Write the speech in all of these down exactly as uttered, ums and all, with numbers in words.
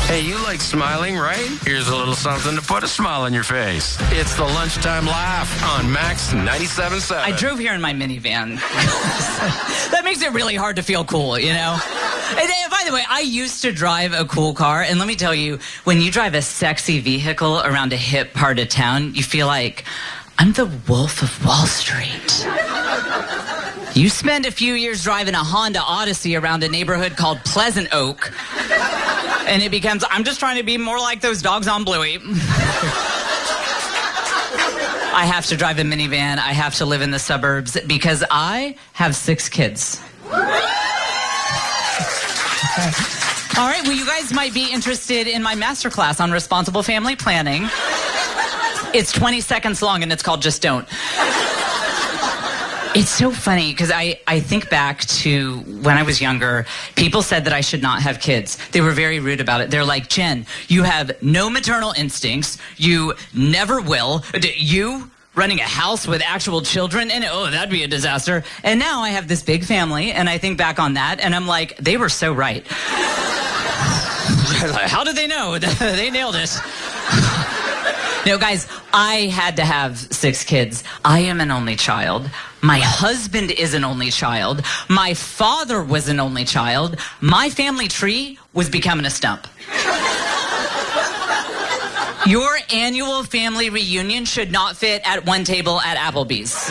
Hey, you like smiling, right? Here's a little something to put a smile on your face. It's the Lunchtime Laugh on Max ninety-seven point seven. I drove here in my minivan. That makes it really hard to feel cool, you know? And uh, by the way, I used to drive a cool car, and let me tell you, when you drive a sexy vehicle around a hip part of town, you feel like, I'm the Wolf of Wall Street. You spend a few years driving a Honda Odyssey around a neighborhood called Pleasant Oak, and it becomes, I'm just trying to be more like those dogs on Bluey. I have to drive a minivan. I have to live in the suburbs because I have six kids. All right, well, you guys might be interested in my masterclass on responsible family planning. It's twenty seconds long, and it's called Just Don't. It's so funny because I, I think back to when I was younger, people said that I should not have kids. They were very rude about it. They're like, Jen, you have no maternal instincts. You never will. You running a house with actual children, and oh, that'd be a disaster. And now I have this big family, and I think back on that, and I'm like, they were so right. How did they know? They nailed it. No, guys, I had to have six kids. I am an only child. My husband is an only child. My father was an only child. My family tree was becoming a stump. Your annual family reunion should not fit at one table at Applebee's.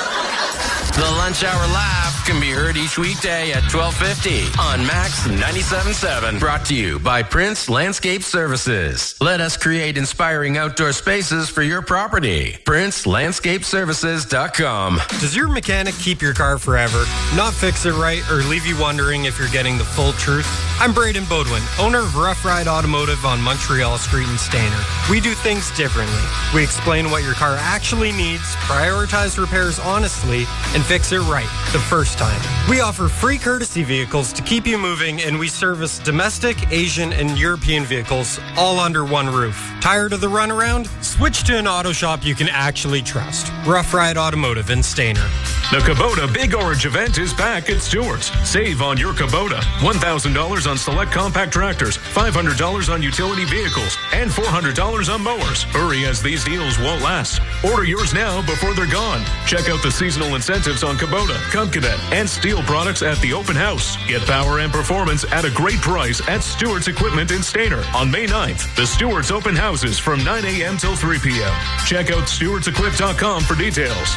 The Lunch Hour Laugh can be heard each weekday at twelve fifty on Max ninety-seven point seven. Brought to you by Prince Landscape Services. Let us create inspiring outdoor spaces for your property. Prince Landscape Services dot com. Does your mechanic keep your car forever, not fix it right, or leave you wondering if you're getting the full truth? I'm Braden Bodwin, owner of Rough Ride Automotive on Montreal Street in Stayner. We do things differently. We explain what your car actually needs, prioritize repairs honestly, and fix it right the first time. We offer free courtesy vehicles to keep you moving, and we service domestic, Asian, and European vehicles all under one roof. Tired of the runaround? Switch to an auto shop you can actually trust. Rough Ride Automotive in Stayner. The Kubota Big Orange event is back at Stewart's. Save on your Kubota. one thousand dollars on select compact tractors, five hundred dollars on utility vehicles, and four hundred dollars on mowers. Hurry, as these deals won't last. Order yours now before they're gone. Check out the seasonal incentives on Kubota, Cub Cadet, and Steel products at the open house. Get power and performance at a great price at Stewart's Equipment in Stayner on May ninth. The Stewart's open houses from nine a.m. till three p.m. Check out stewarts equip dot com for details.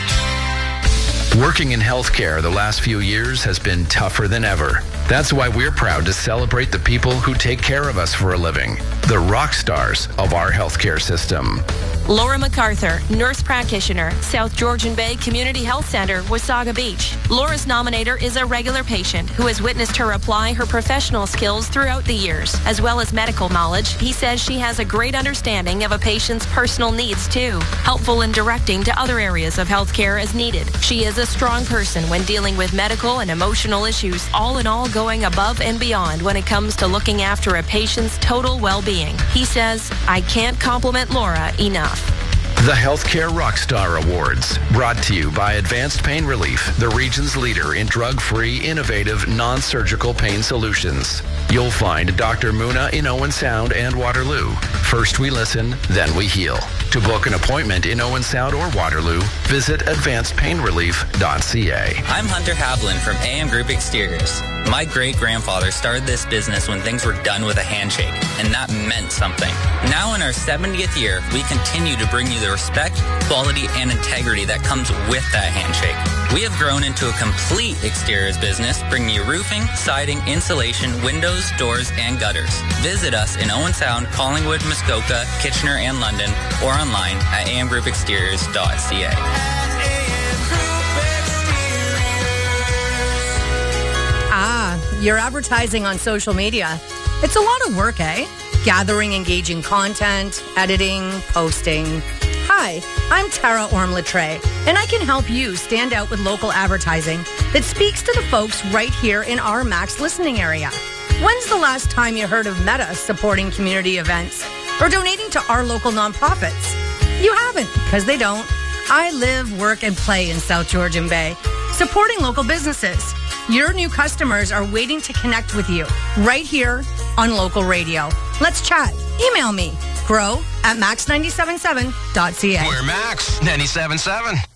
Working in healthcare the last few years has been tougher than ever. That's why we're proud to celebrate the people who take care of us for a living, the rock stars of our healthcare system. Laura MacArthur, nurse practitioner, South Georgian Bay Community Health Center, Wasaga Beach. Laura's nominator is a regular patient who has witnessed her apply her professional skills throughout the years, as well as medical knowledge. He says she has a great understanding of a patient's personal needs too, helpful in directing to other areas of healthcare as needed. She is a strong person when dealing with medical and emotional issues, all in all going above and beyond when it comes to looking after a patient's total well-being. He says, I can't compliment Laura enough. The Healthcare Rockstar Awards, brought to you by Advanced Pain Relief, the region's leader in drug-free, innovative, non-surgical pain solutions. You'll find Doctor Muna in Owen Sound and Waterloo. First we listen, then we heal. To book an appointment in Owen Sound or Waterloo, visit advanced pain relief dot c a. I'm Hunter Haviland from A M Group Exteriors. My great-grandfather started this business when things were done with a handshake, and that meant something. Now in our seventieth year, we continue to bring you the respect, quality, and integrity that comes with that handshake. We have grown into a complete exteriors business, bringing you roofing, siding, insulation, windows, doors, and gutters. Visit us in Owen Sound, Collingwood, Muskoka, Kitchener, and London, or online at a m group exteriors dot c a. Ah, you're advertising on social media. It's a lot of work, eh? Gathering engaging content, editing, posting. Hi, I'm Tara Orm-Latre, and I can help you stand out with local advertising that speaks to the folks right here in our Max listening area. When's the last time you heard of Meta supporting community events or donating to our local nonprofits? You haven't, because they don't. I live, work, and play in South Georgian Bay, supporting local businesses. Your new customers are waiting to connect with you right here on local radio. Let's chat. Email me, grow at max nine seven seven dot c a. We're Max ninety-seven point seven.